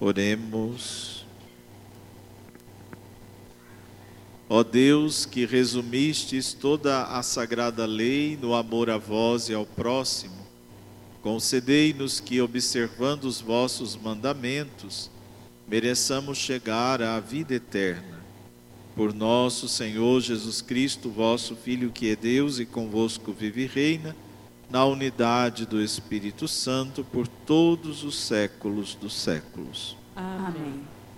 Oremos. Ó Deus, que resumistes toda a sagrada lei no amor a vós e ao próximo, concedei-nos que, observando os vossos mandamentos, mereçamos chegar à vida eterna. Por nosso Senhor Jesus Cristo, vosso Filho, que é Deus e convosco vive e reina, na unidade do Espírito Santo, por todos os séculos dos séculos. Amém.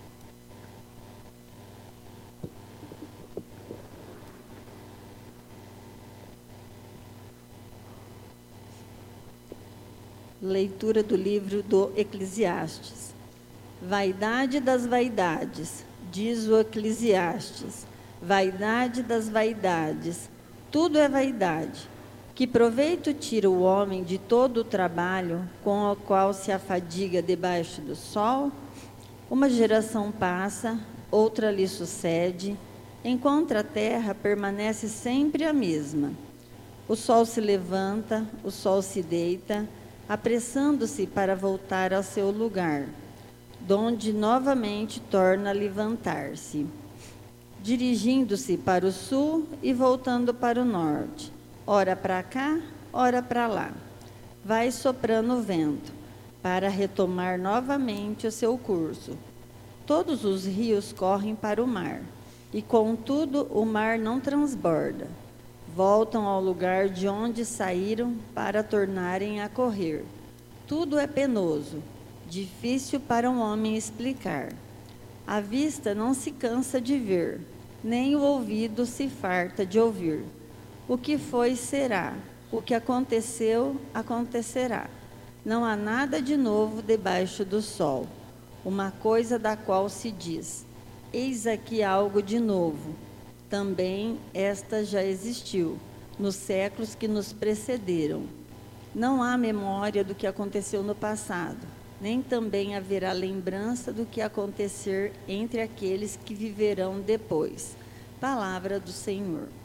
Leitura do livro do Eclesiastes. Vaidade das vaidades, diz o Eclesiastes, vaidade das vaidades, tudo é vaidade. Que proveito tira o homem de todo o trabalho com o qual se afadiga debaixo do sol? Uma geração passa, outra lhe sucede, enquanto a terra permanece sempre a mesma. O sol se levanta, o sol se deita, apressando-se para voltar ao seu lugar, donde novamente torna a levantar-se, dirigindo-se para o sul e voltando para o norte, ora para cá, ora para lá. Vai soprando o vento, para retomar novamente o seu curso. Todos os rios correm para o mar, e contudo o mar não transborda. Voltam ao lugar de onde saíram para tornarem a correr. Tudo é penoso, difícil para um homem explicar. A vista não se cansa de ver, nem o ouvido se farta de ouvir. O que foi, será. O que aconteceu, acontecerá. Não há nada de novo debaixo do sol. Uma coisa da qual se diz: eis aqui algo de novo. Também esta já existiu, nos séculos que nos precederam. Não há memória do que aconteceu no passado, nem também haverá lembrança do que acontecer entre aqueles que viverão depois. Palavra do Senhor.